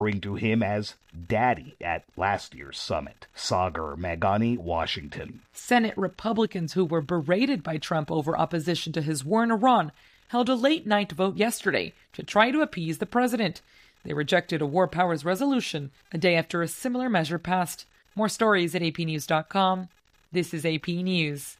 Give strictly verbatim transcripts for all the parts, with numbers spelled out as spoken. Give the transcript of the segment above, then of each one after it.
referring to him as Daddy at last year's summit. Sagar Meghani, Washington. Senate Republicans who were berated by Trump over opposition to his war in Iran held a late-night vote yesterday to try to appease the president. They rejected a war powers resolution a day after a similar measure passed. More stories at a p news dot com. This is A P News.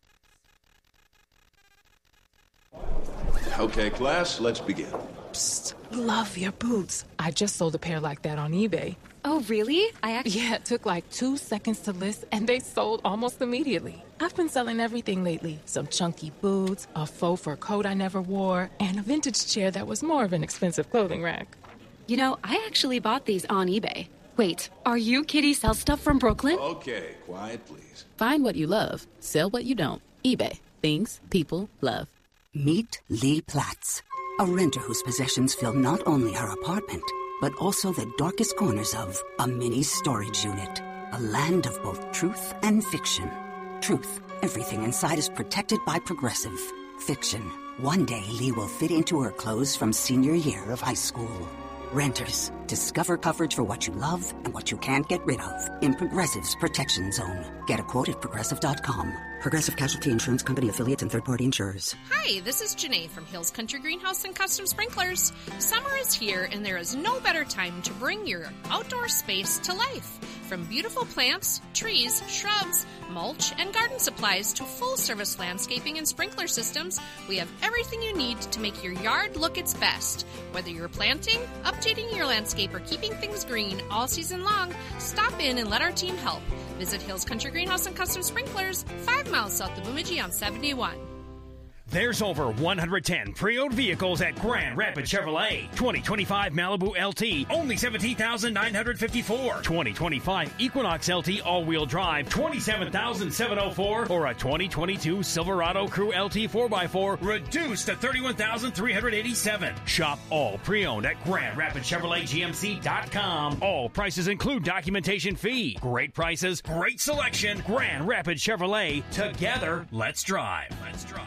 Okay, class, let's begin. Psst, love your boots. I just sold a pair like that on eBay. Oh, really? I actually... Yeah, it took like two seconds to list, and they sold almost immediately. I've been selling everything lately. Some chunky boots, a faux fur coat I never wore, and a vintage chair that was more of an expensive clothing rack. You know, I actually bought these on eBay. Wait, are you Kitty Sell Stuff from Brooklyn? Okay, quiet, please. Find what you love. Sell what you don't. eBay. Things people love. Meet Lee Platts, a renter whose possessions fill not only her apartment, but also the darkest corners of a mini storage unit. A land of both truth and fiction. Truth, everything inside is protected by Progressive. Fiction, one day Lee will fit into her clothes from senior year of high school. Renters, discover coverage for what you love and what you can't get rid of in Progressive's Protection Zone. Get a quote at Progressive dot com. Progressive Casualty Insurance Company affiliates and third-party insurers. Hi, this is Janae from Hills Country Greenhouse and Custom Sprinklers. Summer is here, and there is no better time to bring your outdoor space to life. From beautiful plants, trees, shrubs, mulch, and garden supplies to full-service landscaping and sprinkler systems, we have everything you need to make your yard look its best. Whether you're planting, updating your landscape, or keeping things green all season long, stop in and let our team help. Visit Hills Country Greenhouse and Custom Sprinklers, five miles south of Bemidji on seventy-one. There's over one hundred ten pre-owned vehicles at Grand Rapids Chevrolet. twenty twenty-five Malibu L T, only seventeen thousand nine hundred fifty-four dollars. twenty twenty-five Equinox L T all-wheel drive, twenty-seven thousand seven hundred four dollars. Or a twenty twenty-two Silverado Crew L T four by four, reduced to thirty-one thousand three hundred eighty-seven dollars. Shop all pre-owned at Grand Rapids Chevrolet G M C dot com. All prices include documentation fee. Great prices, great selection. Grand Rapids Chevrolet. Together, let's drive. Let's drive.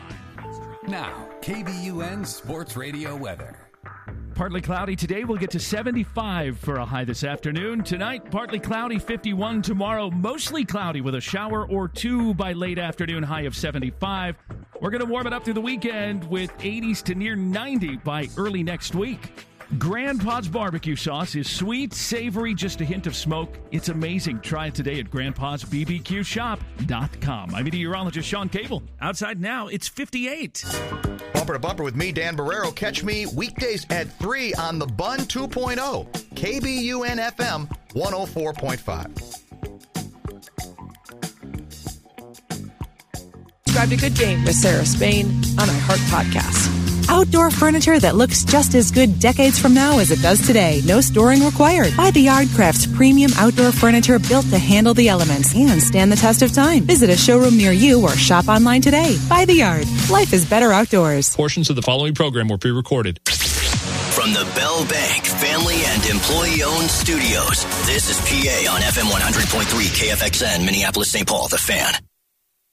Now, K B U N Sports Radio weather. Partly cloudy today. We'll get to seventy-five for a high this afternoon. Tonight, partly cloudy, fifty-one. Tomorrow, mostly cloudy with a shower or two by late afternoon, high of seventy-five. We're going to warm it up through the weekend with eighties to near ninety by early next week. Grandpa's barbecue sauce is sweet, savory, just a hint of smoke. It's amazing. Try it today at grandpas b b q shop dot com. I'm meteorologist Sean Cable. Outside now, it's fifty-eight. Bumper to bumper with me, Dan Barrero. Catch me weekdays at three on the Bun two point oh. K B U N F M one oh four point five. Subscribe to Good Game with Sarah Spain on iHeart Podcasts. Outdoor furniture that looks just as good decades from now as it does today. No storing required. By the Yard Crafts premium outdoor furniture built to handle the elements and stand the test of time. Visit a showroom near you or shop online today. By the Yard. Life is better outdoors. Portions of the following program were pre-recorded. From the Bell Bank family and employee-owned studios, this is P A on F M one hundred point three K F X N, Minneapolis, Saint Paul, The Fan.